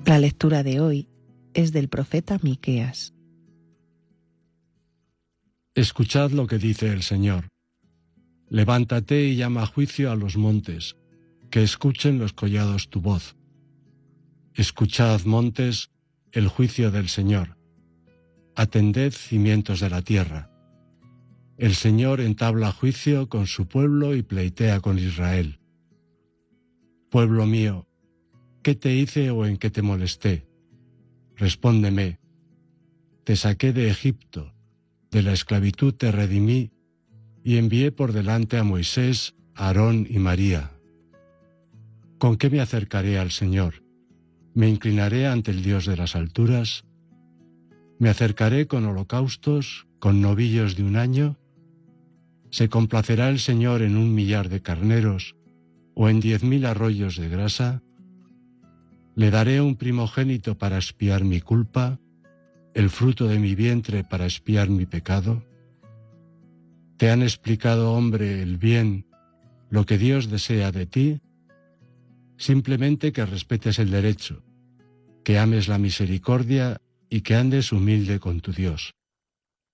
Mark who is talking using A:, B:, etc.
A: La lectura de hoy es del profeta Miqueas.
B: Escuchad lo que dice el Señor. Levántate y llama a juicio a los montes, que escuchen los collados tu voz. Escuchad, montes, el juicio del Señor. Atended, cimientos de la tierra. El Señor entabla juicio con su pueblo y pleitea con Israel. Pueblo mío, ¿qué te hice o en qué te molesté? Respóndeme. Te saqué de Egipto, de la esclavitud te redimí, y envié por delante a Moisés, Aarón y María. ¿Con qué me acercaré al Señor? ¿Me inclinaré ante el Dios de las alturas? ¿Me acercaré con holocaustos, con novillos de un año? ¿Se complacerá el Señor en 1,000,000 de carneros o en 10,000 arroyos de grasa? ¿Le daré un primogénito para expiar mi culpa, el fruto de mi vientre para expiar mi pecado? ¿Te han explicado, hombre, el bien, lo que Dios desea de ti? Simplemente que respetes el derecho, que ames la misericordia y que andes humilde con tu Dios.